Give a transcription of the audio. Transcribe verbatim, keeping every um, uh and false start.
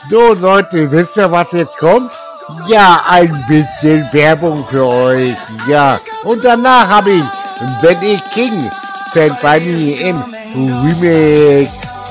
So Leute, wisst ihr, was jetzt kommt? Ja, ein bisschen Werbung für euch. Ja, und danach habe ich Benny King, Fan bei mir im Remix.